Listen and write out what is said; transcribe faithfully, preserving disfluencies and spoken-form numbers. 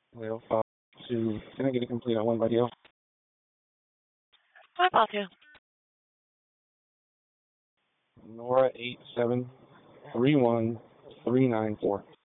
Well, five two. Can I get a complete on one by deal? Hi, Paul, too. Nora eight seven three one three nine four.